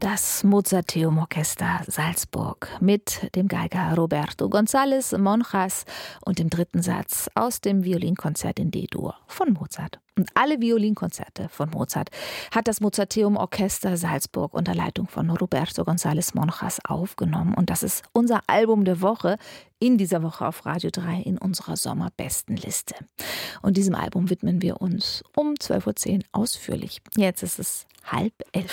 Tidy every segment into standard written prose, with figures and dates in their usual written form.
Das Mozarteum Orchester Salzburg mit dem Geiger Roberto González Monjas und dem dritten Satz aus dem Violinkonzert in D-Dur von Mozart. Und alle Violinkonzerte von Mozart hat das Mozarteum Orchester Salzburg unter Leitung von Roberto González Monjas aufgenommen. Und das ist unser Album der Woche in dieser Woche auf Radio 3 in unserer Sommerbestenliste. Und diesem Album widmen wir uns um 12.10 Uhr ausführlich. Jetzt ist es 10:30.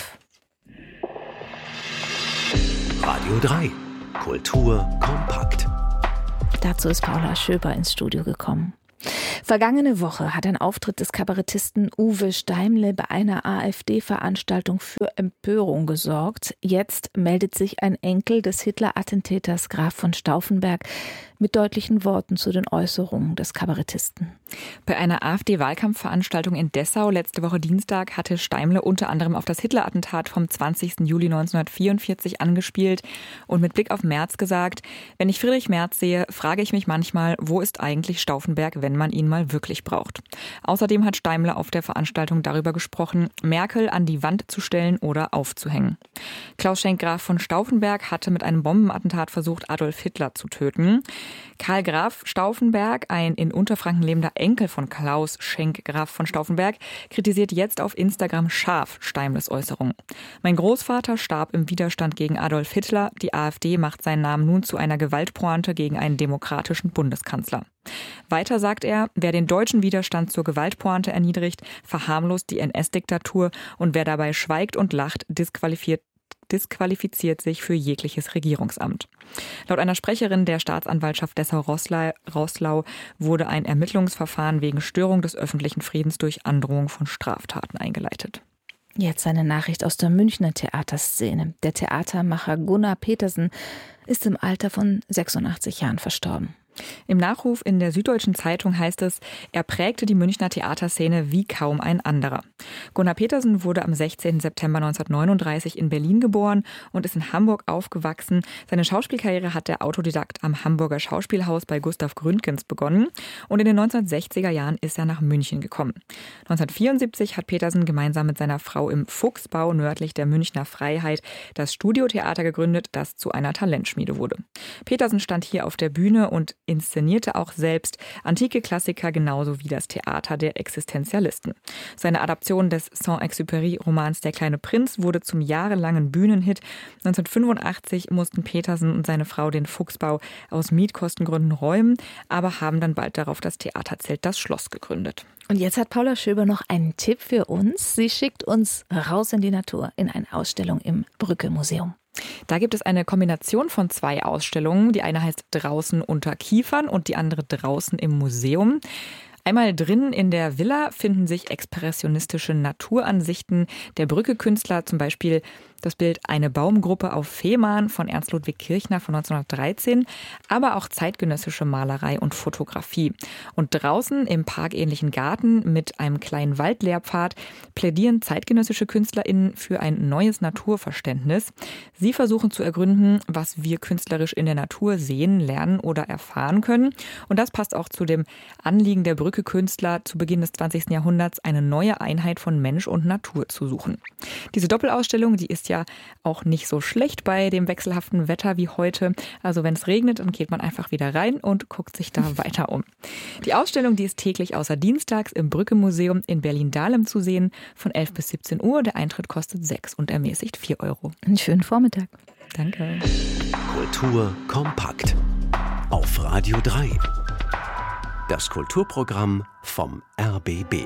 Radio 3. Kultur kompakt. Dazu ist Paula Schöber ins Studio gekommen. Vergangene Woche hat ein Auftritt des Kabarettisten Uwe Steimle bei einer AfD-Veranstaltung für Empörung gesorgt. Jetzt meldet sich ein Enkel des Hitler-Attentäters Graf von Stauffenberg mit deutlichen Worten zu den Äußerungen des Kabarettisten. Bei einer AfD-Wahlkampfveranstaltung in Dessau letzte Woche Dienstag hatte Steimle unter anderem auf das Hitler-Attentat vom 20. Juli 1944 angespielt und mit Blick auf Merz gesagt: Wenn ich Friedrich Merz sehe, frage ich mich manchmal, wo ist eigentlich Stauffenberg, wenn man ihn mal wirklich braucht. Außerdem hat Steimle auf der Veranstaltung darüber gesprochen, Merkel an die Wand zu stellen oder aufzuhängen. Klaus Schenk Graf von Stauffenberg hatte mit einem Bombenattentat versucht, Adolf Hitler zu töten. Karl Graf Stauffenberg, ein in Unterfranken lebender Enkel von Klaus Schenk Graf von Stauffenberg, kritisiert jetzt auf Instagram scharf Steimles Äußerung. Mein Großvater starb im Widerstand gegen Adolf Hitler. Die AfD macht seinen Namen nun zu einer Gewaltpointe gegen einen demokratischen Bundeskanzler. Weiter sagt er, wer den deutschen Widerstand zur Gewaltpointe erniedrigt, verharmlost die NS-Diktatur und wer dabei schweigt und lacht, disqualifiziert sich für jegliches Regierungsamt. Laut einer Sprecherin der Staatsanwaltschaft Dessau-Roßlau wurde ein Ermittlungsverfahren wegen Störung des öffentlichen Friedens durch Androhung von Straftaten eingeleitet. Jetzt eine Nachricht aus der Münchner Theaterszene. Der Theatermacher Gunnar Petersen ist im Alter von 86 Jahren verstorben. Im Nachruf in der Süddeutschen Zeitung heißt es, er prägte die Münchner Theaterszene wie kaum ein anderer. Gunnar Petersen wurde am 16. September 1939 in Berlin geboren und ist in Hamburg aufgewachsen. Seine Schauspielkarriere hat der Autodidakt am Hamburger Schauspielhaus bei Gustav Gründgens begonnen und in den 1960er Jahren ist er nach München gekommen. 1974 hat Petersen gemeinsam mit seiner Frau im Fuchsbau nördlich der Münchner Freiheit das Studiotheater gegründet, das zu einer Talentschmiede wurde. Petersen stand hier auf der Bühne und inszenierte auch selbst antike Klassiker genauso wie das Theater der Existenzialisten. Seine Adaption des Saint-Exupéry-Romans Der kleine Prinz wurde zum jahrelangen Bühnenhit. 1985 mussten Petersen und seine Frau den Fuchsbau aus Mietkostengründen räumen, aber haben dann bald darauf das Theaterzelt Das Schloss gegründet. Und jetzt hat Paula Schöber noch einen Tipp für uns. Sie schickt uns raus in die Natur in eine Ausstellung im Brücke-Museum. Da gibt es eine Kombination von 2 Ausstellungen. Die eine heißt Draußen unter Kiefern und die andere Draußen im Museum. Einmal drinnen in der Villa finden sich expressionistische Naturansichten der Brücke-Künstler, zum Beispiel das Bild Eine Baumgruppe auf Fehmarn von Ernst Ludwig Kirchner von 1913, aber auch zeitgenössische Malerei und Fotografie. Und draußen im parkähnlichen Garten mit einem kleinen Waldlehrpfad plädieren zeitgenössische KünstlerInnen für ein neues Naturverständnis. Sie versuchen zu ergründen, was wir künstlerisch in der Natur sehen, lernen oder erfahren können. Und das passt auch zu dem Anliegen der Brücke-Künstler, zu Beginn des 20. Jahrhunderts eine neue Einheit von Mensch und Natur zu suchen. Diese Doppelausstellung, die ist ja auch nicht so schlecht bei dem wechselhaften Wetter wie heute. Also wenn es regnet, dann geht man einfach wieder rein und guckt sich da weiter um. Die Ausstellung, die ist täglich außer dienstags im Brücke-Museum in Berlin-Dahlem zu sehen, von 11 bis 17 Uhr. Der Eintritt kostet 6 und ermäßigt 4 Euro. Einen schönen Vormittag. Danke. Kultur kompakt. Auf Radio 3. Das Kulturprogramm vom RBB.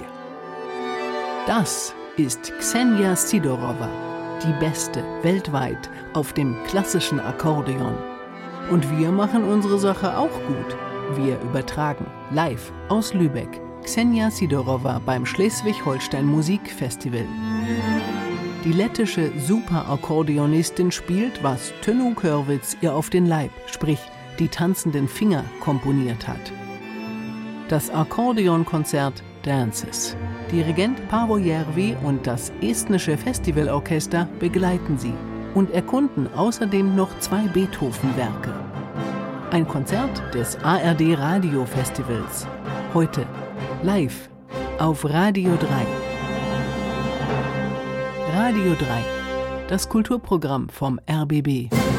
Das ist Ksenia Sidorova, die Beste weltweit auf dem klassischen Akkordeon. Und wir machen unsere Sache auch gut. Wir übertragen live aus Lübeck Ksenia Sidorova beim Schleswig-Holstein Musikfestival. Die lettische Superakkordeonistin spielt, was Tönnu Körwitz ihr auf den Leib, sprich die tanzenden Finger, komponiert hat. Das Akkordeonkonzert Dances. Dirigent Paavo Järvi und das estnische Festivalorchester begleiten sie und erkunden außerdem noch 2 Beethoven-Werke. Ein Konzert des ARD Radio Festivals. Heute live auf Radio 3. Radio 3. Das Kulturprogramm vom RBB.